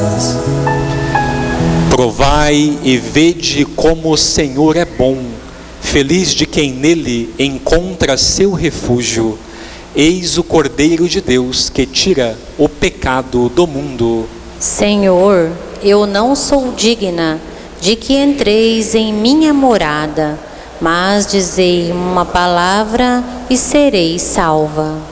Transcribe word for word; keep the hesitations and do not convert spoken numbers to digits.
Provai e vede como o Senhor é bom, feliz de quem nele encontra seu refúgio. Eis o Cordeiro de Deus que tira o pecado do mundo. Senhor, eu não sou digna de que entreis em minha morada, mas dizei uma palavra e serei salva.